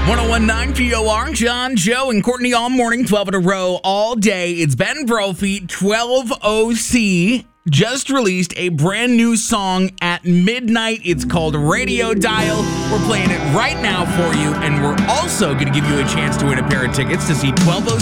1019 POR, John, Joe, and Courtney all morning, 12 in a row, all day. It's Ben Brophy, 12OC, just released a brand new song at midnight. It's called Radio Dial. We're playing it right now for you, and we're also going to give you a chance to win a pair of tickets to see 12OC